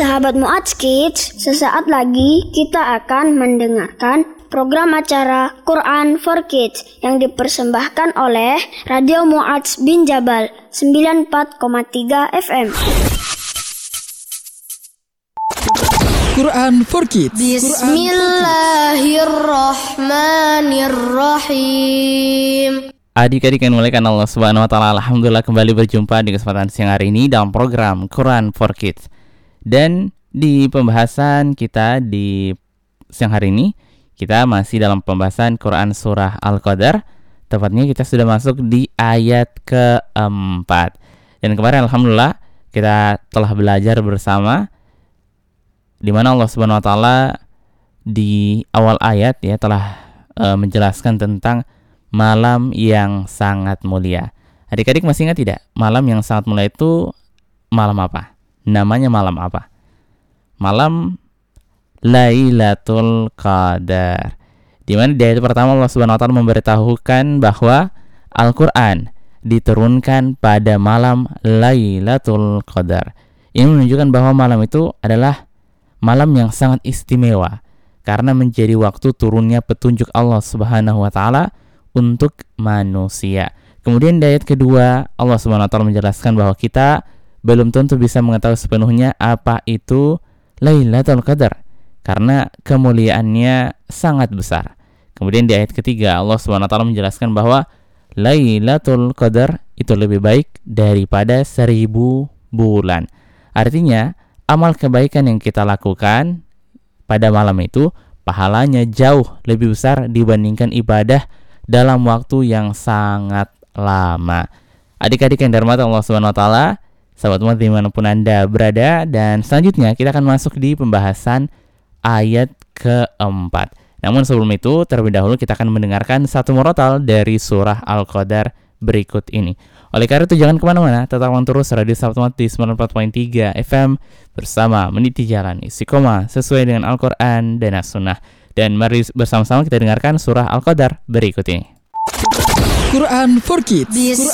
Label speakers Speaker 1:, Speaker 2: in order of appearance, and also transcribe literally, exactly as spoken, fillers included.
Speaker 1: Sahabat Mu'adz Kids, sesaat lagi kita akan mendengarkan program acara Quran for Kids yang dipersembahkan oleh Radio Mu'adz bin Jabal sembilan puluh empat koma tiga F M.
Speaker 2: Quran for Kids.
Speaker 3: Bismillahirrahmanirrahim.
Speaker 4: Adik-adik yang dimuliakan Allah Subhanahu wa taala, alhamdulillah kembali berjumpa di kesempatan siang hari ini dalam program Quran for Kids. Dan di pembahasan kita di siang hari ini, kita masih dalam pembahasan Quran surah Al-Qadar. Tepatnya kita sudah masuk di ayat keempat. Dan kemarin alhamdulillah kita telah belajar bersama di mana Allah Subhanahu wa taala di awal ayat ya telah e, menjelaskan tentang malam yang sangat mulia. Adik-adik masih ingat tidak? Malam yang sangat mulia itu malam apa? Namanya malam apa? Malam Lailatul Qadar. Di mana di ayat pertama Allah Subhanahu wa taala memberitahukan bahwa Al-Qur'an diturunkan pada malam Lailatul Qadar. Ini menunjukkan bahwa malam itu adalah malam yang sangat istimewa karena menjadi waktu turunnya petunjuk Allah Subhanahu wa taala untuk manusia. Kemudian di ayat kedua Allah Subhanahu wa taala menjelaskan bahwa kita belum tentu bisa mengetahui sepenuhnya apa itu Lailatul Qadar karena kemuliaannya sangat besar. Kemudian di ayat ketiga Allah Subhanahu wa taala menjelaskan bahwa Lailatul Qadar itu lebih baik daripada seribu bulan. Artinya amal kebaikan yang kita lakukan pada malam itu pahalanya jauh lebih besar dibandingkan ibadah dalam waktu yang sangat lama. Adik-adik yang dirahmati Allah Subhanahu wa taala, sahabat umat dimanapun Anda berada, dan selanjutnya kita akan masuk di pembahasan ayat keempat. Namun sebelum itu, terlebih dahulu kita akan mendengarkan satu murotal dari surah Al-Qadar berikut ini. Oleh karena itu jangan kemana-mana, tetapkan terus Radio Sahabat Umat di sembilan puluh empat koma tiga F M bersama meniti jalan istiqomah sesuai dengan Al-Quran dan As-Sunnah. Dan mari bersama-sama kita dengarkan surah Al-Qadar berikut ini.
Speaker 2: Quran for Kids.